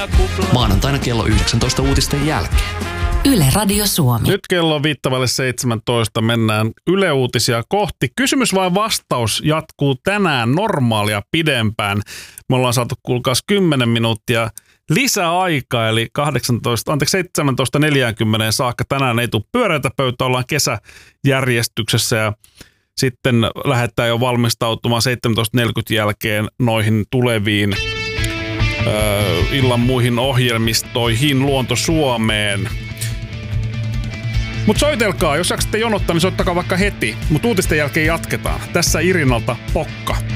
Maanantaina kello 19 uutisten jälkeen. Yle Radio Suomi. Nyt kello 17 mennään Yle Uutisia kohti. Kysymys vai vastaus jatkuu tänään normaalia pidempään. Me ollaan saatu kuulkaas 10 minuuttia lisäaikaa, eli 17.40 saakka tänään ei tule pyöreitä pöytä, ollaan kesäjärjestyksessä ja sitten lähdetään jo valmistautumaan 17.40 jälkeen noihin tuleviin illan muihin ohjelmistoihin Luonto Suomeen. Mutta soitelkaa, jos jaksatte jonottaa, niin soittakaa vaikka heti. Mutta uutisten jälkeen jatketaan. Tässä Irinalta Pokka.